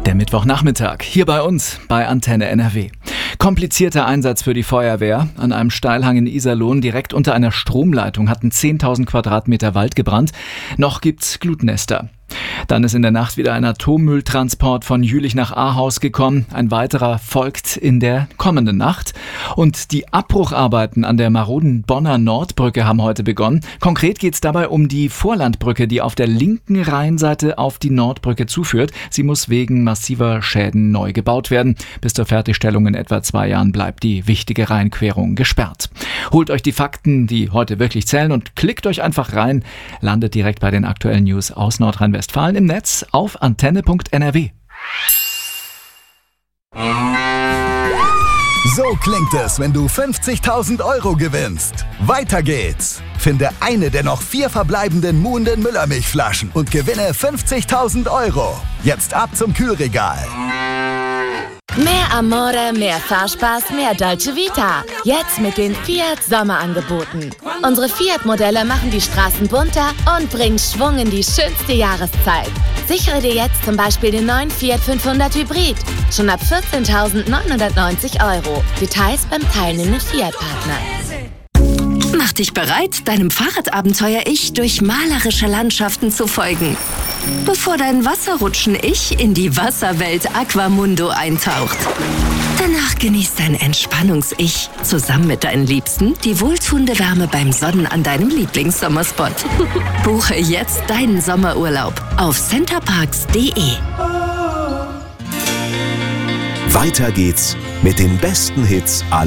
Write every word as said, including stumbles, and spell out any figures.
Der Mittwochnachmittag hier bei uns bei Antenne N R W. Komplizierter Einsatz für die Feuerwehr. An einem Steilhang in Iserlohn direkt unter einer Stromleitung hatten zehntausend Quadratmeter Wald gebrannt. Noch gibt's Glutnester. Dann ist in der Nacht wieder ein Atommülltransport von Jülich nach Ahaus gekommen. Ein weiterer folgt in der kommenden Nacht. Und die Abbrucharbeiten an der maroden Bonner Nordbrücke haben heute begonnen. Konkret geht es dabei um die Vorlandbrücke, die auf der linken Rheinseite auf die Nordbrücke zuführt. Sie muss wegen massiver Schäden neu gebaut werden. Bis zur Fertigstellung in etwa zwei Jahren bleibt die wichtige Rheinquerung gesperrt. Holt euch die Fakten, die heute wirklich zählen, und klickt euch einfach rein. Landet direkt bei den aktuellen News aus Nordrhein-Westfalen im Netz auf antenne punkt n r w. So klingt es, wenn du fünfzigtausend Euro gewinnst. Weiter geht's. Finde eine der noch vier verbleibenden Muhnden Müllermilchflaschen und gewinne fünfzigtausend Euro. Jetzt ab zum Kühlregal. Mehr Amore, mehr Fahrspaß, mehr Dolce Vita. Jetzt mit den Fiat Sommerangeboten. Unsere Fiat-Modelle machen die Straßen bunter und bringen Schwung in die schönste Jahreszeit. Sichere dir jetzt zum Beispiel den neuen Fiat fünfhundert Hybrid. Schon ab vierzehntausendneunhundertneunzig Euro. Details beim teilnehmenden Fiat-Partner. Mach dich bereit, deinem Fahrradabenteuer-Ich durch malerische Landschaften zu folgen. Bevor dein Wasserrutschen-Ich in die Wasserwelt Aquamundo eintaucht. Danach genießt dein Entspannungs-Ich zusammen mit deinen Liebsten die wohltuende Wärme beim Sonnen an deinem Lieblingssommerspot. Buche jetzt deinen Sommerurlaub auf centerparks punkt d e. Weiter geht's mit den besten Hits aller